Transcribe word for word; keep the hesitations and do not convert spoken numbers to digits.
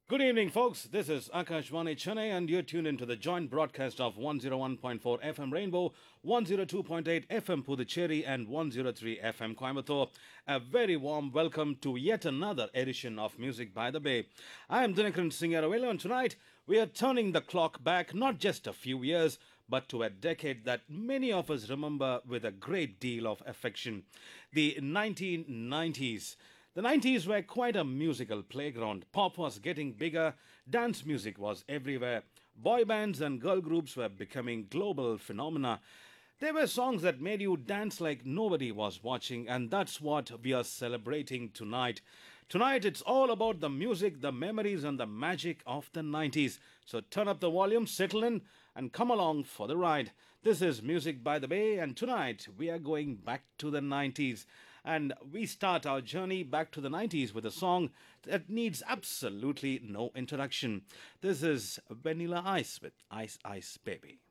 Good evening, folks. This is Akashvani Chennai, and you're tuned into the joint broadcast of one oh one point four F M Rainbow, one oh two point eight F M Puducherry, and one oh three F M Coimbatore. A very warm welcome to yet another edition of Music by the Bay. I am Dinakaran Singaravelu, and tonight we are turning the clock back not just a few years, but to a decade that many of us remember with a great deal of affection, the nineteen nineties. The nineties were quite a musical playground. Pop was getting bigger, dance music was everywhere, boy bands and girl groups were becoming global phenomena. There were songs that made you dance like nobody was watching, and that's what we are celebrating tonight. Tonight, it's all about the music, the memories, and the magic of the nineties. So turn up the volume, settle in, and come along for the ride. This is Music by the Bay, and tonight we are going back to the nineties. And we start our journey back to the nineties with a song that needs absolutely no introduction. This is Vanilla Ice with Ice Ice Baby.